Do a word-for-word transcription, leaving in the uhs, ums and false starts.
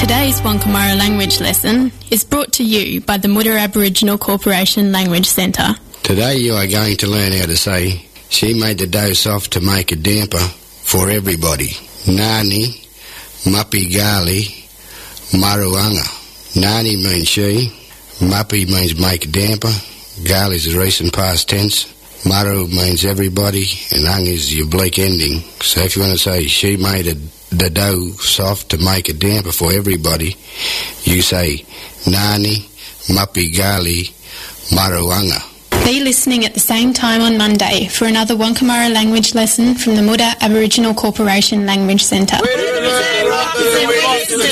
Today's Wankamara language lesson is brought to you by the Muda Aboriginal Corporation Language Centre. Today you are going to learn how to say, she made the dough soft to make a damper for everybody. Nani, Mapi Gali, Maruanga. Nani means she, Mapi means make a damper, Gali is the recent past tense, Maru means everybody, and Ang is the oblique ending. So if you want to say, she made a, the dough soft to make a damper for everybody, you say, Nani, Mapi Gali, Maruanga. Be listening at the same time on Monday for another Wankamara language lesson from the Muda Aboriginal Corporation Language Centre.